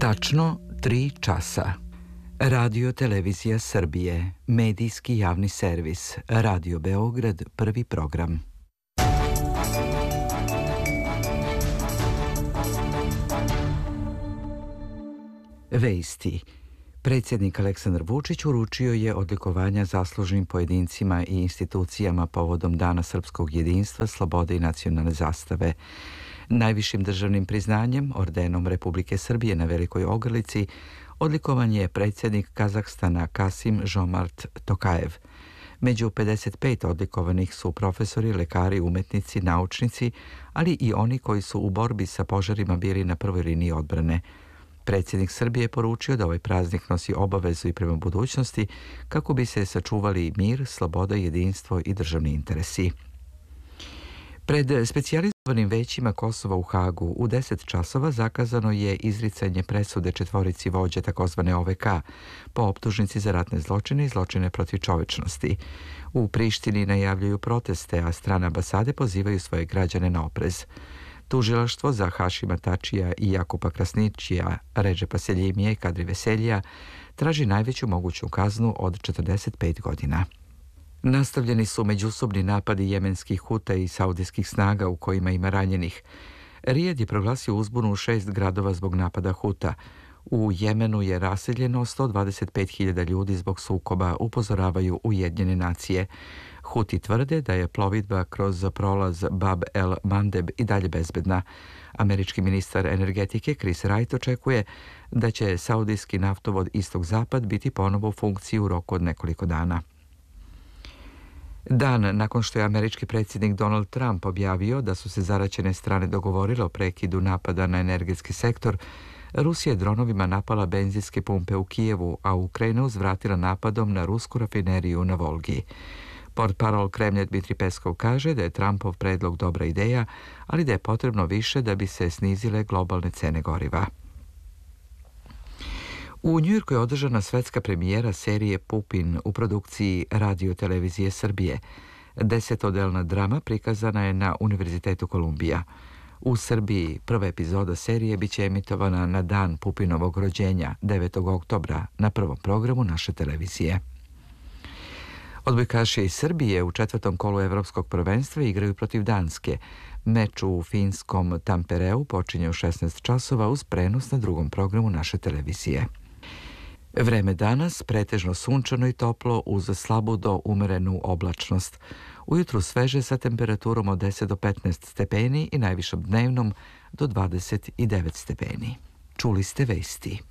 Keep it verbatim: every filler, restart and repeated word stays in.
Tačno tri časa. Radio Televizija Srbije, medijski javni servis, Radio Beograd, prvi program. Vesti. Predsjednik Aleksandar Vučić uručio je odlikovanja zaslužnim pojedincima i institucijama povodom Dana srpskog jedinstva, slobode i nacionalne zastave. Najvišim državnim priznanjem, ordenom Republike Srbije na Velikoj Ogrlici, odlikovan je predsjednik Kazahstana Kasim Žomart Tokajev. Među pedeset pet odlikovanih su profesori, lekari, umetnici, naučnici, ali i oni koji su u borbi sa požarima bili na prvoj liniji odbrane. Predsjednik Srbije je poručio da ovaj praznik nosi obavezu i prema budućnosti kako bi se sačuvali mir, sloboda, jedinstvo i državni interesi. Pred specijalizovanim većima Kosova u Hagu u deset časova zakazano je izricanje presude četvorici vođa takozvane O V K po optužnici za ratne zločine i zločine protiv čovečnosti. U Prištini najavljuju proteste, a strane ambasade pozivaju svoje građane na oprez. Tužilaštvo za Hašima Tačija i Jakupa Krasničija, Redžepa Seljimija i Kadri Veseljija traži najveću moguću kaznu od četrdeset pet godina. Nastavljeni su međusobni napadi jemenskih Huta i saudijskih snaga u kojima ima ranjenih. Rijad je proglasio uzbunu u šest gradova zbog napada Huta. U Jemenu je raseljeno sto dvadeset pet hiljada ljudi zbog sukoba, upozoravaju Ujedinjene nacije. Huti tvrde da je plovidba kroz prolaz Bab el Mandeb i dalje bezbedna. Američki ministar energetike Chris Wright očekuje da će saudijski naftovod Istok-Zapad biti ponovo u funkciji u roku od nekoliko dana. Dan nakon što je američki predsjednik Donald Trump objavio da su se zaraćene strane dogovorile o prekidu napada na energetski sektor, Rusija je dronovima napala benzinske pumpe u Kijevu, a Ukrajina uzvratila napadom na rusku rafineriju na Volgi. Portparol Kremlja Dmitri Peskov kaže da je Trumpov predlog dobra ideja, ali da je potrebno više da bi se snizile globalne cene goriva. U Njujorku je održana svetska premijera serije Pupin u produkciji Radio Televizije Srbije. Desetodelna drama prikazana je na Univerzitetu Kolumbija. U Srbiji prva epizoda serije biće emitovana na dan Pupinovog rođenja, devetog oktobra, na prvom programu naše televizije. Odbojkaši iz Srbije u četvrtom kolu evropskog prvenstva igraju protiv Danske. Meč u finskom Tampereu počinje u šesnaest časova uz prenos na drugom programu naše televizije. Vreme danas pretežno sunčano i toplo uz slabu do umerenu oblačnost. Ujutru sveže sa temperaturom od deset do petnaest stepeni i najvišom dnevnom do dvadeset devet stepeni. Čuli ste vesti.